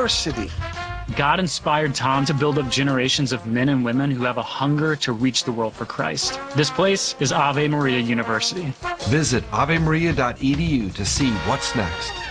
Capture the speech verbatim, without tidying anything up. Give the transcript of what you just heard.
University. God inspired Tom to build up generations of men and women who have a hunger to reach the world for Christ. This place is Ave Maria University. Visit ave maria dot e d u to see what's next.